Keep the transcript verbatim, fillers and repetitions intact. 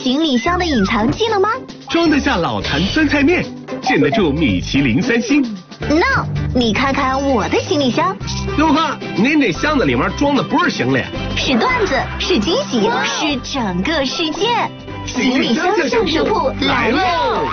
行李箱的隐藏技了吗？ 装得下老坛酸菜面，见得住米其林三星。 No， 你看看我的行李箱。 哟呵，您这箱子里面装的不是行李， 是段子，是惊喜，是整个世界。行李箱相声铺来喽！